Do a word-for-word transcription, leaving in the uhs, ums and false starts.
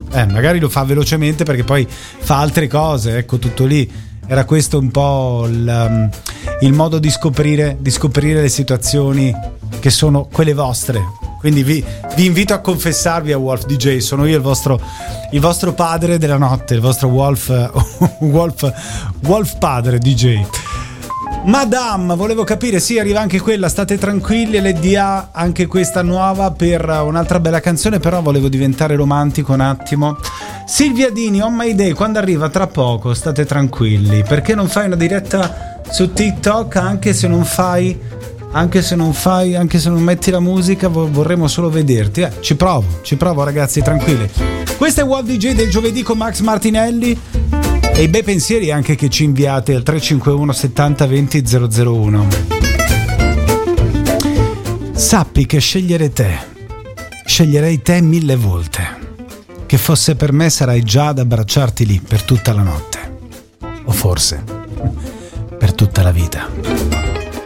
Eh, magari lo fa velocemente perché poi fa altre cose, ecco, tutto lì. Era questo un po' il, il modo di scoprire, di scoprire le situazioni che sono quelle vostre. Quindi vi, vi invito a confessarvi a Wolf D J. Sono io il vostro, il vostro padre della notte, il vostro Wolf, Wolf, Wolf padre D J. Madame, volevo capire, sì, arriva anche quella, state tranquilli, l'L D A, anche questa nuova per un'altra bella canzone, però volevo diventare romantico un attimo. Silvia Dini, On My Day, quando arriva? Tra poco, state tranquilli. Perché non fai una diretta su TikTok anche se non fai, anche se non fai, anche se non metti la musica, vorremmo solo vederti. Eh, ci provo, ci provo ragazzi, tranquilli. Questo è Wolf D J del giovedì con Max Martinelli. E i bei pensieri anche che ci inviate al tre cinque uno settanta venti zero zero uno. Sappi che scegliere te, sceglierei te mille volte. Che fosse per me sarai già ad abbracciarti lì per tutta la notte. O forse per tutta la vita.